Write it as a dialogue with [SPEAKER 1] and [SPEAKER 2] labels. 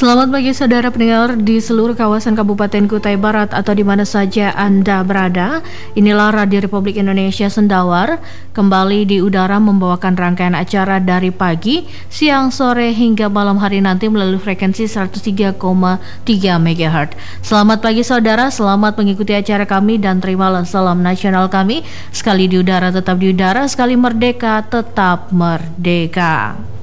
[SPEAKER 1] Selamat pagi saudara pendengar di seluruh kawasan Kabupaten Kutai Barat atau di mana saja Anda berada. Inilah Radio Republik Indonesia Sendawar kembali di udara membawakan rangkaian acara dari pagi, siang, sore hingga malam hari nanti melalui frekuensi 103,3 MHz. Selamat pagi saudara, selamat mengikuti acara kami dan terimalah salam nasional kami. Sekali di udara tetap di udara, sekali merdeka tetap merdeka.